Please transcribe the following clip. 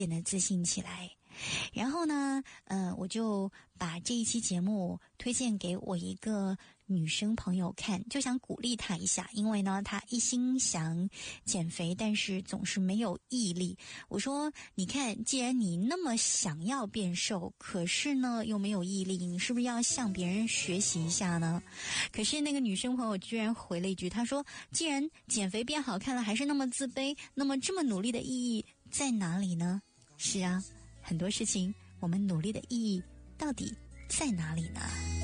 变得自信起来。然后呢，我就把这一期节目推荐给我一个女生朋友看，就想鼓励她一下，因为呢，她一心想减肥，但是总是没有毅力。我说，你看，既然你那么想要变瘦，可是呢又没有毅力，你是不是要向别人学习一下呢？可是那个女生朋友居然回了一句，她说，既然减肥变好看了，还是那么自卑，那么这么努力的意义在哪里呢？是啊，很多事情我们努力的意义到底在哪里呢？